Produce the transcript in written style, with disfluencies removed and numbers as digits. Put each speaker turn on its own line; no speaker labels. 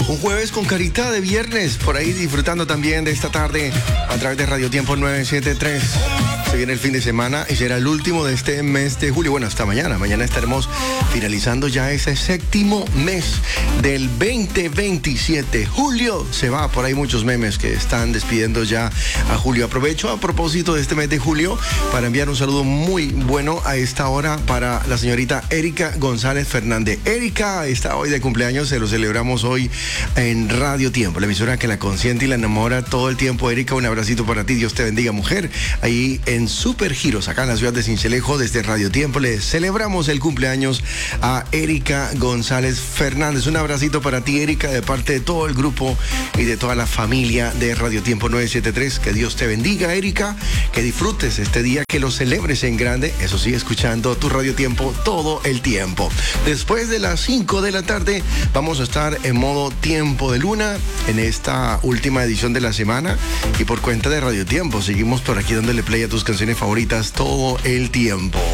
Un jueves con carita de viernes, por ahí disfrutando también de esta tarde a través de Radio Tiempo 973. Se viene el fin de semana y será el último de este mes de julio. Bueno, hasta mañana. Mañana estaremos finalizando ya ese séptimo mes del 2027. Julio se va, por ahí muchos memes que están despidiendo ya a julio. Aprovecho a propósito de este mes de julio para enviar un saludo muy bueno a esta hora para la señorita Erika González Fernández. Erika está hoy de cumpleaños, se lo celebramos hoy en Radio Tiempo, la emisora que la consiente y la enamora todo el tiempo. Erika, un abracito para ti, Dios te bendiga, mujer. Ahí en Super Giros, acá en la ciudad de Sincelejo, desde Radio Tiempo, le celebramos el cumpleaños a Erika González Fernández. Un abracito para ti, Erika, de parte de todo el grupo y de toda la familia de Radio Tiempo 973. Que Dios te bendiga, Erika, que disfrutes este día, que lo celebres en grande, eso sí, escuchando tu Radio Tiempo todo el tiempo. Después de las 5 de la tarde vamos a estar en modo Tiempo de Luna en esta última edición de la semana y por cuenta de Radio Tiempo seguimos por aquí dándole play a tus canciones favoritas todo el tiempo.